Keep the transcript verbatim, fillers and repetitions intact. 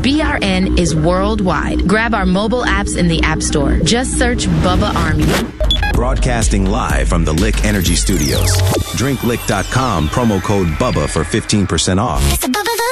B R N is worldwide. Grab our mobile apps in the App Store. Just search Bubba Army. Broadcasting live from the Lick Energy Studios. drink lick dot com, promo code Bubba for fifteen percent off.